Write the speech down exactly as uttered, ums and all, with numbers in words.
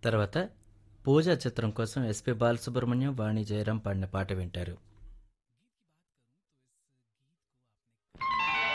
తర్వాత 'పూజ' చిత్రం కోసం ఎస్పి బాలసుబ్రహ్మణ్యం, వాణి జయరాం పాడిన పాట వింటారు.